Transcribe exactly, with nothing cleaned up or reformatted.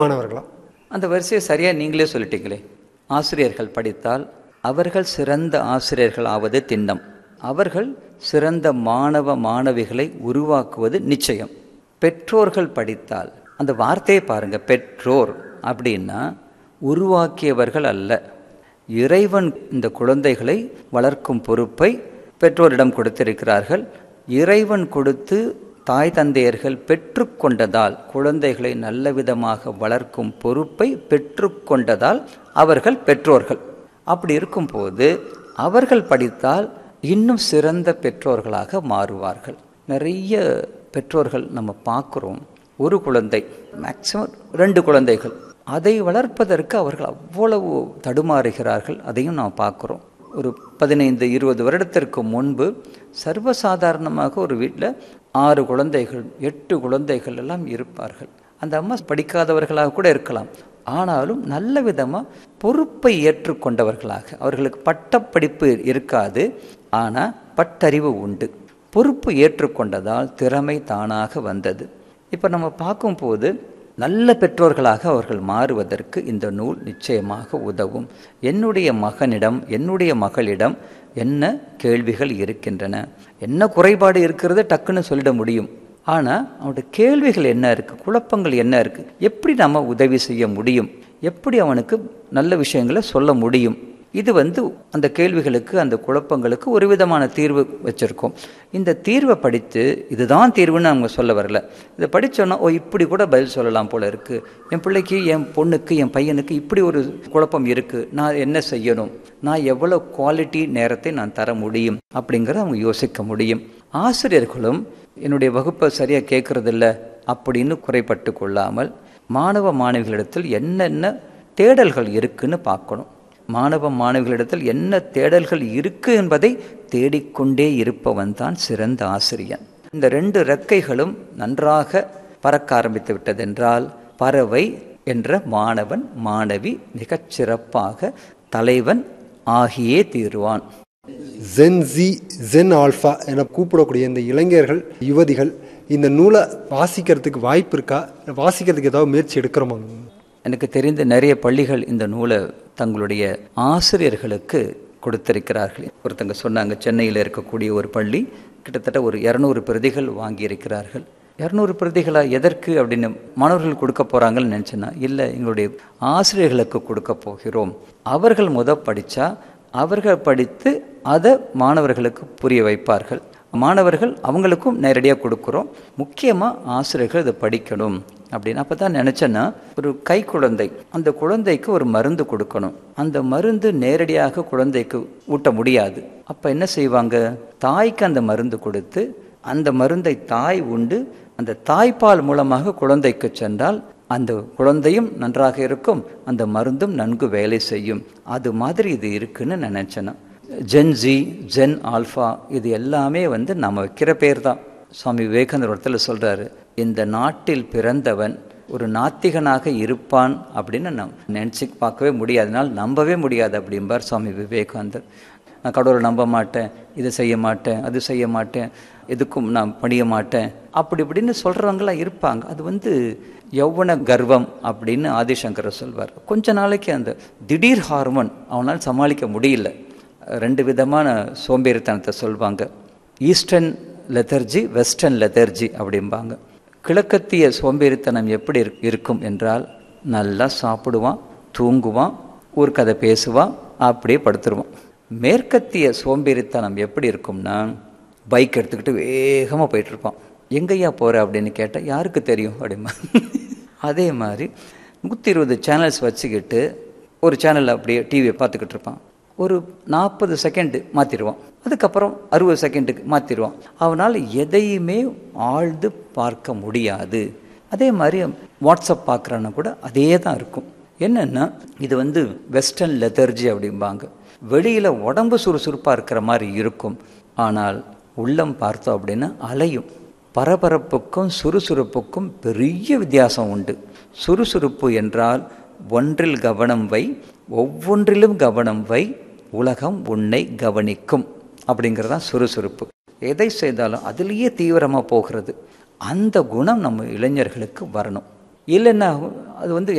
மாணவர்களா? அந்த வரிசையை சரியாக நீங்களே சொல்லிட்டீங்களே. ஆசிரியர்கள் படித்தால் அவர்கள் சிறந்த ஆசிரியர்கள் ஆவது திண்ணம். அவர்கள் சிறந்த மாணவ மாணவிகளை உருவாக்குவது நிச்சயம். பெற்றோர்கள் படித்தால், அந்த வார்த்தையை பாருங்க, பெற்றோர் அப்படின்னா உருவாக்கியவர்கள் அல்ல. இறைவன் இந்த குழந்தைகளை வளர்க்கும் பொறுப்பை பெற்றோரிடம் கொடுத்திருக்கிறார்கள். இறைவன் கொடுத்து தாய் தந்தையர்கள் பெற்றுக்கொண்டதால், குழந்தைகளை நல்ல விதமாக வளர்க்கும் பொறுப்பை பெற்றுக்கொண்டதால் அவர்கள் பெற்றோர்கள். அப்படி இருக்கும்போது அவர்கள் படித்தால் இன்னும் சிறந்த பெற்றோர்களாக மாறுவார்கள். நிறைய பெற்றோர்கள் நம்ம பார்க்குறோம், ஒரு குழந்தை மேக்சிமம் ரெண்டு குழந்தைகள், அதை வளர்ப்பதற்கு அவர்கள் அவ்வளவு தடுமாறுகிறார்கள். அதையும் நாம் பார்க்குறோம். ஒரு பதினைந்து இருபது வருடத்திற்கு முன்பு சர்வசாதாரணமாக ஒரு வீட்டில் ஆறு குழந்தைகள் எட்டு குழந்தைகள் எல்லாம் இருப்பார்கள். அந்த அம்மா படிக்காதவர்களாக கூட இருக்கலாம், ஆனாலும் நல்ல விதமாக பொறுப்பை ஏற்றுக்கொண்டவர்களாக. அவர்களுக்கு பட்டப்படிப்பு இருக்காது, ஆனால் பட்டறிவு உண்டு. பொறுப்பு ஏற்றுக்கொண்டதால் திறமை தானாக வந்தது. இப்போ நம்ம பார்க்கும்போது நல்ல பெற்றோர்களாக அவர்கள் மாறுவதற்கு இந்த நூல் நிச்சயமாக உதவும். என்னுடைய மகனிடம் என்னுடைய மகளிடம் என்ன கேள்விகள் இருக்கின்றன, என்ன குறைபாடு இருக்கிறது டக்குன்னு சொல்லிட முடியும். ஆனால் அவனுடைய கேள்விகள் என்ன இருக்குது, குழப்பங்கள் என்ன இருக்குது, எப்படி நம்ம உதவி செய்ய முடியும், எப்படி அவனுக்கு நல்ல விஷயங்களை சொல்ல முடியும். இது வந்து அந்த கேள்விகளுக்கு, அந்த குழப்பங்களுக்கு ஒரு விதமான தீர்வு வச்சுருக்கோம். இந்த தீர்வை படித்து இதுதான் தீர்வுன்னு அவங்க சொல்ல வரல. இதை படித்தோன்னா ஓ இப்படி கூட பதில் சொல்லலாம் போல இருக்குது, என் பிள்ளைக்கு என் பொண்ணுக்கு என் பையனுக்கு இப்படி ஒரு குழப்பம் இருக்குது, நான் என்ன செய்யணும், நான் எவ்வளோ குவாலிட்டி நேரத்தை நான் தர முடியும் அப்படிங்கிறத அவங்க யோசிக்க முடியும். ஆசிரியர்களும் என்னுடைய வகுப்பை சரியாக கேட்குறதில்ல அப்படின்னு குறைபட்டு கொள்ளாமல் மாணவ மாணவிகளிடத்தில் என்னென்ன தேடல்கள் இருக்குன்னு பார்க்கணும். மாணவ மாணவிகளிடத்தில் என்ன தேடல்கள் இருக்கு என்பதை தேடிக்கொண்டே இருப்பவன் தான் சிறந்த ஆசிரியன். இந்த ரெண்டு ரெக்கைகளும் நன்றாக பறக்க ஆரம்பித்து விட்டதென்றால் பறவை என்ற மாணவன் மாணவி மிகச் சிறப்பாக தலைவன் ஆகியே தீருவான். ஜென்சி ஜென் ஆல்ஃபா என கூப்பிடக்கூடிய இந்த இளைஞர்கள் யுவதிகள் இந்த நூலை வாசிக்கிறதுக்கு வாய்ப்பு இருக்கா? வாசிக்கிறதுக்கு ஏதாவது முயற்சி எடுக்கிறோமா? எனக்கு தெரிந்த நிறைய பள்ளிகள் இந்த நூலை தங்களுடைய ஆசிரியர்களுக்கு கொடுத்திருக்கிறார்கள். ஒருத்தங்க சொன்னாங்க, சென்னையில் இருக்கக்கூடிய ஒரு பள்ளி கிட்டத்தட்ட ஒரு இரநூறு பிரதிகள் வாங்கியிருக்கிறார்கள். இரநூறு பிரதிகளா எதற்கு அப்படின்னு மாணவர்கள் கொடுக்க போகிறாங்கன்னு நினச்சேன்னா, இல்லை, எங்களுடைய ஆசிரியர்களுக்கு கொடுக்க போகிறோம். அவர்கள் முத படித்தா அவர்கள் படித்து அதை மாணவர்களுக்கு புரிய வைப்பார்கள். மாணவர்கள் அவங்களுக்கும் நேரடியாக கொடுக்குறோம். முக்கியமாக ஆசிரியர்கள் இதை படிக்கணும் அப்படின்னு. அப்போ தான் நினச்சேன்னா, ஒரு கை குழந்தை, அந்த குழந்தைக்கு ஒரு மருந்து கொடுக்கணும். அந்த மருந்து நேரடியாக குழந்தைக்கு ஊட்ட முடியாது. அப்போ என்ன செய்வாங்க, தாய்க்கு அந்த மருந்து கொடுத்து அந்த மருந்தை தாய் உண்டு அந்த தாய்ப்பால் மூலமாக குழந்தைக்கு சென்றால் அந்த குழந்தையும் நன்றாக இருக்கும், அந்த மருந்தும் நன்கு வேலை செய்யும். அது மாதிரி இது இருக்குன்னு நினச்சேன்னா. ஜென்ஜி, ஜென் ஆல்ஃபா இது எல்லாமே வந்து நம்ம வைக்கிற பேர் தான். சுவாமி விவேகானந்தர் இடத்துல சொல்கிறாரு, இந்த நாட்டில் பிறந்தவன் ஒரு நாத்திகனாக இருப்பான் அப்படின்னு நம் நினச்சி பார்க்கவே முடியாதனால் நம்பவே முடியாது அப்படிம்பார் சுவாமி விவேகானந்தர். நான் கடவுளை நம்ப மாட்டேன், இதை செய்ய மாட்டேன், அது செய்ய மாட்டேன், எதுக்கும் நான் பணிய மாட்டேன் அப்படி இப்படின்னு சொல்கிறவங்களாம் இருப்பாங்க. அது வந்து யௌவன கர்வம் அப்படின்னு ஆதிசங்கர் சொல்வார். கொஞ்ச நாளைக்கு அந்த திடீர் ஹார்மோன் அவனால் சமாளிக்க முடியல. ரெண்டு விதமான சோம்பேறித்தனத்தை சொல்வாங்க. ஈஸ்டர்ன் லெதர்ஜி, வெஸ்டர்ன் லெதர்ஜி அப்படிம்பாங்க. கிழக்கத்திய சோம்பேறித்தனம் எப்படி இருக்கும் என்றால், நல்லா சாப்பிடுவான், தூங்குவான், ஒரு கதை பேசுவான், அப்படியே படுத்துருவான். மேற்கத்திய சோம்பேறித்தனம் எப்படி இருக்கும்னா, பைக் எடுத்துக்கிட்டு வேகமாக போயிட்டுருப்பான். எங்கேயா போகிற அப்படின்னு கேட்டால் யாருக்கு தெரியும் அப்படிமா. அதே மாதிரி நூற்றி இருபது சேனல்ஸ் வச்சுக்கிட்டு ஒரு சேனலில் அப்படியே டிவியை பார்த்துக்கிட்டு இருப்பான். ஒரு நாற்பது செகண்டு மாற்றிடுவான், அதுக்கப்புறம் அறுபது செகண்டுக்கு மாற்றிடுவான். அவனால் எதையுமே ஆழ்ந்து பார்க்க முடியாது. அதே மாதிரி வாட்ஸ்அப் பார்க்குறான்னா கூட அதே தான் இருக்கும். என்னென்னா, இது வந்து வெஸ்டர்ன் லெதர்ஜி அப்படிம்பாங்க. வெளியில் உடம்பு சுறுசுறுப்பாக இருக்கிற மாதிரி இருக்கும், ஆனால் உள்ளம் பார்த்தோம் அப்படின்னா அலையும். பரபரப்புக்கும் சுறுசுறுப்புக்கும் பெரிய வித்தியாசம் உண்டு. சுறுசுறுப்பு என்றால் ஒன்றில் கவனம் வை, ஒவ்வொன்றிலும் கவனம் வை, உலகம் உன்னை கவனிக்கும் அப்படிங்கிறதான் சுறுசுறுப்பு. எதை செய்தாலும் அதிலேயே தீவிரமாக போகிறது. அந்த குணம் நம்ம இளைஞர்களுக்கு வரணும். இல்லைன்னா அது வந்து